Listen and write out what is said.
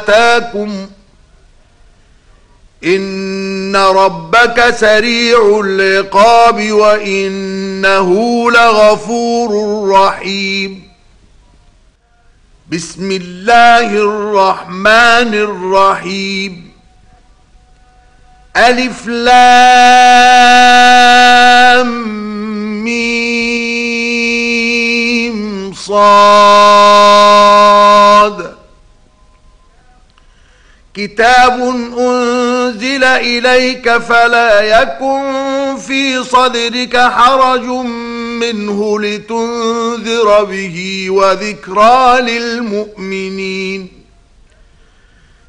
آتاكم إن ربك سريع العقاب وإنه لغفور رحيم. بسم الله الرحمن الرحيم. ألف لام ميم صاد. كتاب أنزل إليك فلا يكن في صدرك حرج منه لتنذر به وذكرى للمؤمنين.